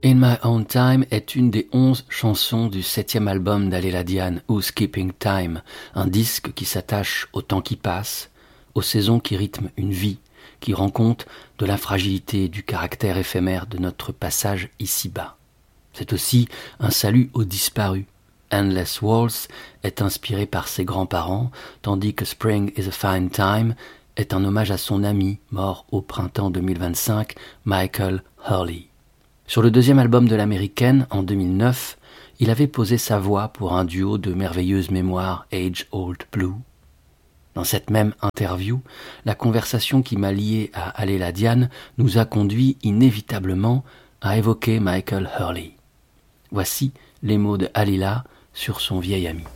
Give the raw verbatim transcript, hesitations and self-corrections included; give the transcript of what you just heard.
In My Own Time est une des onze chansons du septième album d'Aléla Diane, Who's Keeping Time, un disque qui s'attache au temps qui passe, aux saisons qui rythment une vie, qui rend compte de la fragilité et du caractère éphémère de notre passage ici-bas. C'est aussi un salut aux disparus. Endless Waltz est inspiré par ses grands-parents, tandis que Spring is a Fine Time est un hommage à son ami, mort au printemps deux mille vingt-cinq, Michael Hurley. Sur le deuxième album de l'américaine, en deux mille neuf, il avait posé sa voix pour un duo de merveilleuses mémoires Age Old Blue. Dans cette même interview, la conversation qui m'a lié à Aléla Diane nous a conduit inévitablement à évoquer Michael Hurley. Voici les mots de Aléla sur son vieil ami.